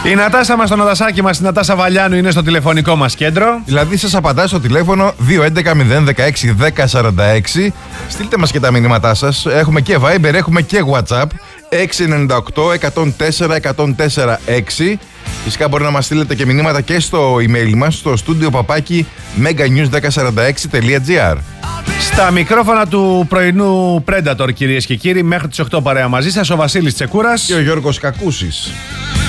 Η Νατάσα μας, το Νατασάκι μας, η Νατάσα Βαλιάνου είναι στο τηλεφωνικό μας κέντρο. Δηλαδή σας απαντάει στο τηλέφωνο 211-016-1046. Στείλτε μας και τα μηνύματά σας. Έχουμε και Viber, έχουμε και WhatsApp. 698-104-104-6. Φυσικά μπορεί να μας στείλετε και μηνύματα και στο email μας, στο studio@meganews1046.gr. Στα μικρόφωνα του πρωινού Predator, κυρίες και κύριοι, μέχρι τις 8 παρέα μαζί σας, ο Βασίλης Τσεκούρας Και ο Γιώργος Κακούσης.